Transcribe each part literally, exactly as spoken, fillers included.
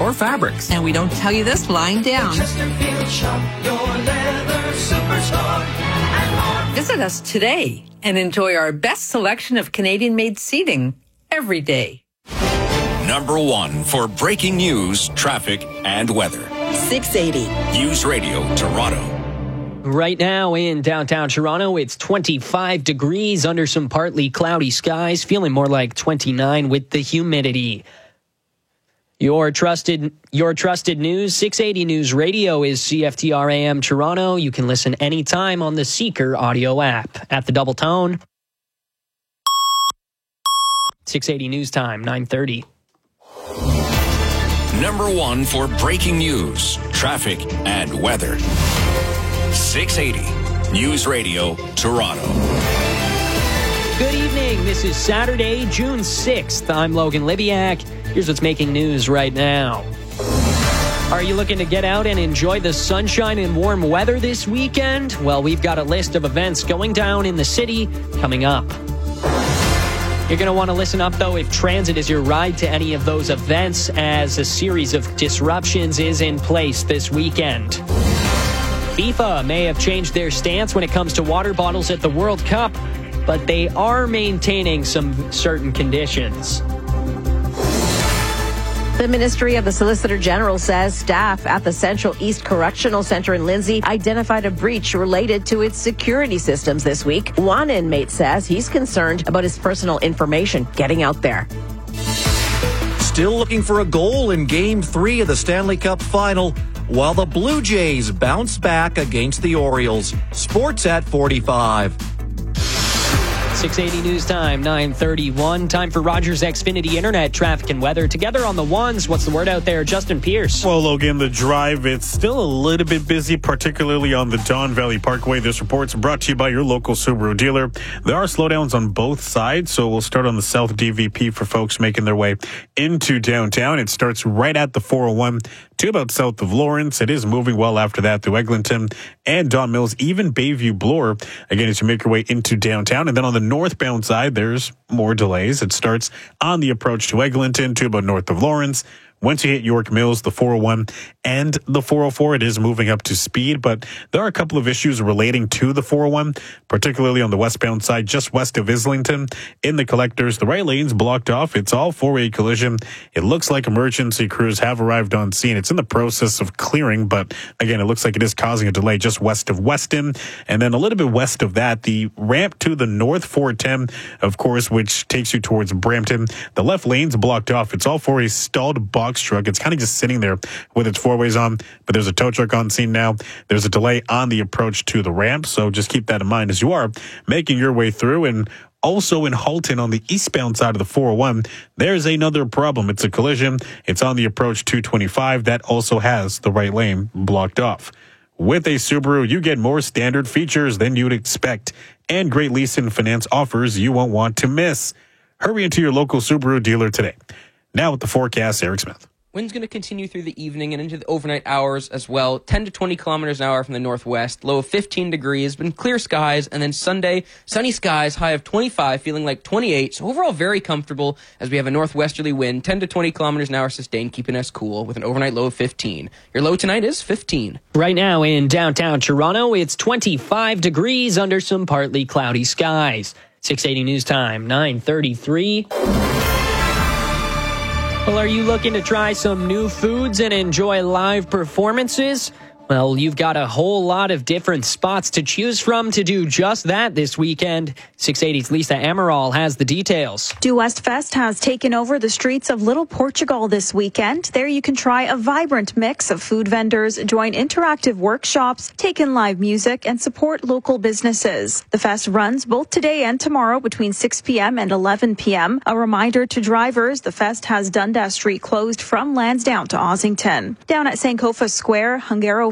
or fabrics. And we don't tell you this lying down. Chesterfield Shop, your leather superstore. And more. Visit us today and enjoy our best selection of Canadian-made seating every day. Number one for breaking news, traffic, and weather. six eighty. News Radio Toronto. Right now in downtown Toronto, it's twenty-five degrees under some partly cloudy skies, feeling more like twenty-nine with the humidity. Your trusted your trusted news, six eighty News Radio is C F T R A M Toronto. You can listen anytime on the Seeker audio app. At the double tone, six eighty News Time, nine thirty. Number one for breaking news, traffic, and weather. six eighty News Radio Toronto. Good evening. This is Saturday, June sixth. I'm Logan Libiak. Here's what's making news right now. Are you looking to get out and enjoy the sunshine and warm weather this weekend? Well, we've got a list of events going down in the city coming up. You're going to want to listen up, though, if transit is your ride to any of those events, as a series of disruptions is in place this weekend. FIFA may have changed their stance when it comes to water bottles at the World Cup, but they are maintaining some certain conditions. The Ministry of the Solicitor General says staff at the Central East Correctional Center in Lindsay identified a breach related to its security systems this week. One inmate says he's concerned about his personal information getting out there. Still looking for a goal in Game three of the Stanley Cup Final, while the Blue Jays bounce back against the Orioles. Sports at forty-five. six eighty News Time, nine thirty-one. Time for Rogers Xfinity Internet traffic and weather. Together on the ones, what's the word out there? Justin Pierce. Well, Logan, the drive, it's still a little bit busy, particularly on the Don Valley Parkway. This report's brought to you by your local Subaru dealer. There are slowdowns on both sides, so we'll start on the South D V P for folks making their way into downtown. It starts right at the four oh one to about south of Lawrence. It is moving well after that through Eglinton and Don Mills, even Bayview Bloor, again, as you make your way into downtown. And then on the northbound side, there's more delays. It starts on the approach to Eglinton to about north of Lawrence. Once you hit York Mills, the four oh one and the four oh four, it is moving up to speed, but there are a couple of issues relating to the four oh one, particularly on the westbound side, just west of Islington. In the collectors, the right lane's blocked off. It's all four-way collision. It looks like emergency crews have arrived on scene. It's in the process of clearing, but again, it looks like it is causing a delay just west of Weston. And then a little bit west of that, the ramp to the north four ten, of course, which takes you towards Brampton. The left lane's blocked off. It's all for a stalled box truck. It's kind of just sitting there with its four ways on, but there's a tow truck on scene now. There's a delay on the approach to the ramp, so just keep that in mind as you are making your way through. And also in Halton on the eastbound side of the four oh one, there's another problem. It's a collision. It's on the approach two twenty-five. That also has the right lane blocked off. With a Subaru, you get more standard features than you'd expect and great lease and finance offers you won't want to miss. Hurry into your local Subaru dealer today. Now with the forecast, Eric Smith. Wind's going to continue through the evening and into the overnight hours as well. ten to twenty kilometers an hour from the northwest. Low of fifteen degrees, been clear skies. And then Sunday, sunny skies, high of twenty-five, feeling like twenty-eight. So overall, very comfortable as we have a northwesterly wind. ten to twenty kilometers an hour sustained, keeping us cool with an overnight low of fifteen. Your low tonight is fifteen. Right now in downtown Toronto, it's twenty-five degrees under some partly cloudy skies. six eighty News Time, nine thirty-three. Well, are you looking to try some new foods and enjoy live performances? Well, you've got a whole lot of different spots to choose from to do just that this weekend. six eighty's Lisa Amaral has the details. Do West Fest has taken over the streets of Little Portugal this weekend. There you can try a vibrant mix of food vendors, join interactive workshops, take in live music, and support local businesses. The fest runs both today and tomorrow between six p.m. and eleven p.m. A reminder to drivers, the fest has Dundas Street closed from Lansdowne to Ossington. Down at Sankofa Square, Hungaro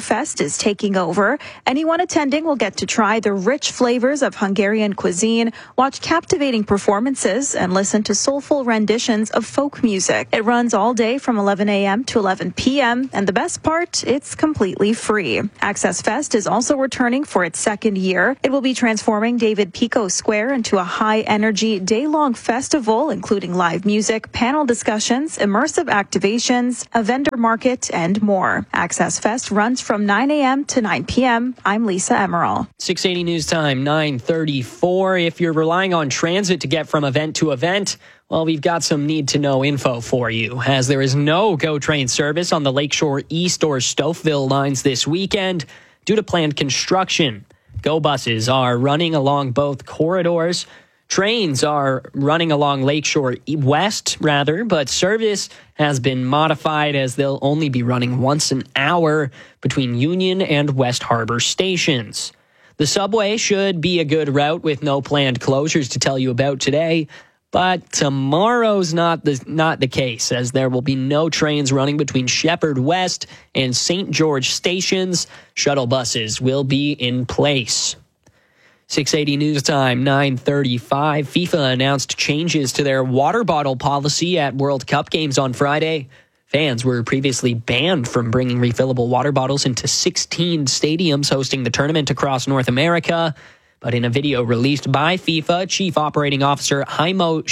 Fest is taking over. Anyone attending will get to try the rich flavors of Hungarian cuisine, watch captivating performances, and listen to soulful renditions of folk music. It runs all day from eleven a.m. to eleven p.m., and the best part, it's completely free. Access Fest is also returning for its second year. It will be transforming David Pico Square into a high-energy, day-long festival, including live music, panel discussions, immersive activations, a vendor market, and more. Access Fest runs from nine a.m. to nine p.m. I'm Lisa Emerald. six eighty News Time, nine thirty-four. If you're relying on transit to get from event to event, well, we've got some need-to-know info for you, as there is no GO train service on the Lakeshore East or Stouffville lines this weekend due to planned construction. GO buses are running along both corridors. Trains are running along Lakeshore West, rather, but service has been modified as they'll only be running once an hour between Union and West Harbor stations. The subway should be a good route with no planned closures to tell you about today, but tomorrow's not the, not the case, as there will be no trains running between Shepherd West and Saint George stations. Shuttle buses will be in place. six eighty News Time, nine thirty-five. FIFA announced changes to their water bottle policy at World Cup games on Friday. Fans were previously banned from bringing refillable water bottles into sixteen stadiums hosting the tournament across North America. But in a video released by FIFA, Chief Operating Officer Haimo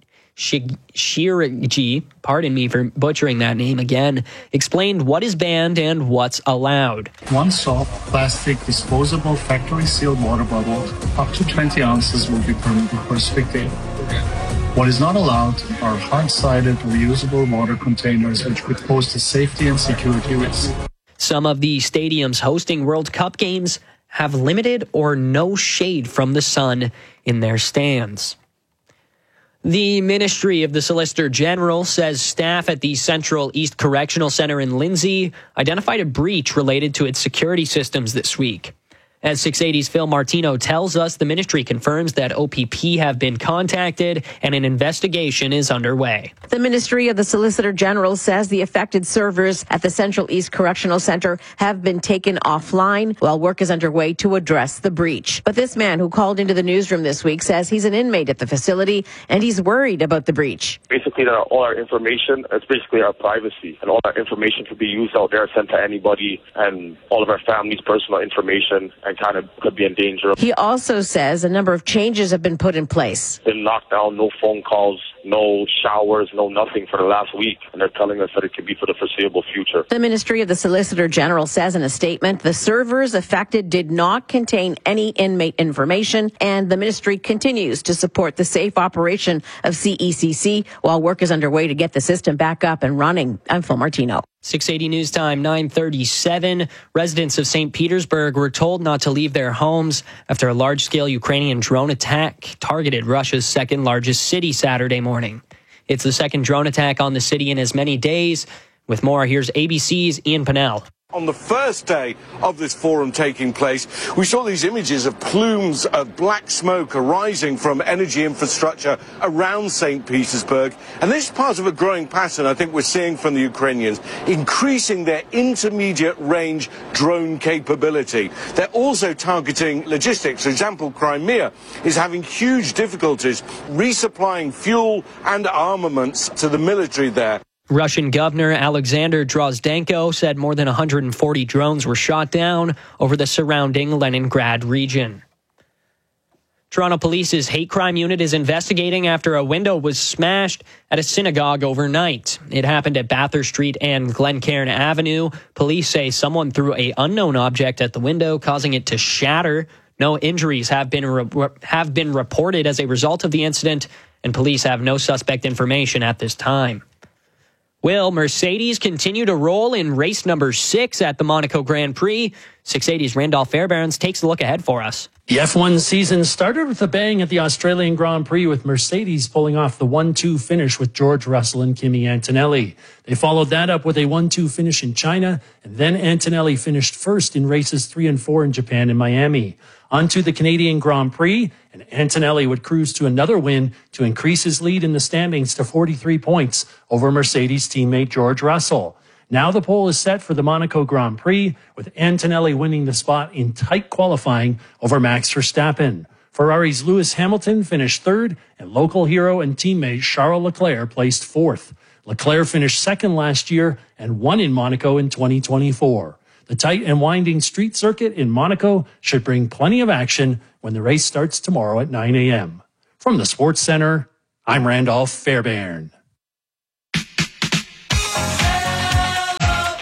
Shirigi, pardon me for butchering that name again, explained what is banned and what's allowed. One soft, plastic, disposable, factory-sealed water bottle up to twenty ounces will be permitted per spectator. What is not allowed are hard-sided, reusable water containers which could pose a safety and security risk. Some of the stadiums hosting World Cup games have limited or no shade from the sun in their stands. The Ministry of the Solicitor General says staff at the Central East Correctional Center in Lindsay identified a breach related to its security systems this week. As six eighty's Phil Martino tells us, the ministry confirms that O P P have been contacted and an investigation is underway. The Ministry of the Solicitor General says the affected servers at the Central East Correctional Center have been taken offline while work is underway to address the breach. But this man who called into the newsroom this week says he's an inmate at the facility and he's worried about the breach. Basically, that all our information, it's basically our privacy, and all our information could be used out there, sent to anybody, and all of our family's personal information, and kind of could be in danger. He also says a number of changes have been put in place. Been locked down, no phone calls, no showers, no nothing for the last week, and they're telling us that it could be for the foreseeable future. The Ministry of the Solicitor General says in a statement, the servers affected did not contain any inmate information, and the ministry continues to support the safe operation of C E C C while work is underway to get the system back up and running. I'm Phil Martino. six eighty News Time, nine thirty-seven. Residents of Saint Petersburg were told not to leave their homes after a large-scale Ukrainian drone attack targeted Russia's second-largest city Saturday morning. It's the second drone attack on the city in as many days. With more, here's A B C's Ian Pennell. On the first day of this forum taking place, we saw these images of plumes of black smoke arising from energy infrastructure around Saint Petersburg. And this is part of a growing pattern I think we're seeing from the Ukrainians, increasing their intermediate range drone capability. They're also targeting logistics. For example, Crimea is having huge difficulties resupplying fuel and armaments to the military there. Russian Governor Alexander Drozdenko said more than one hundred forty drones were shot down over the surrounding Leningrad region. Toronto Police's hate crime unit is investigating after a window was smashed at a synagogue overnight. It happened at Bathurst Street and Glencairn Avenue. Police say someone threw an unknown object at the window, causing it to shatter. No injuries have been re- have been reported as a result of the incident, and police have no suspect information at this time. Will Mercedes continue to roll in race number six at the Monaco Grand Prix? six eighty's Randolph Fairbairns takes a look ahead for us. The F one season started with a bang at the Australian Grand Prix, with Mercedes pulling off the one two finish with George Russell and Kimi Antonelli. They followed that up with a one two finish in China, and then Antonelli finished first in races three and four in Japan and Miami. On to the Canadian Grand Prix, and Antonelli would cruise to another win to increase his lead in the standings to forty-three points over Mercedes teammate George Russell. Now the pole is set for the Monaco Grand Prix, with Antonelli winning the spot in tight qualifying over Max Verstappen. Ferrari's Lewis Hamilton finished third, and local hero and teammate Charles Leclerc placed fourth. Leclerc finished second last year and won in Monaco in twenty twenty-four. The tight and winding street circuit in Monaco should bring plenty of action when the race starts tomorrow at nine a.m. From the Sports Center, I'm Randolph Fairbairn.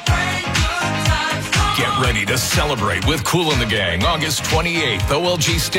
Get ready to celebrate with Kool and the Gang August twenty-eighth, O L G Stadium.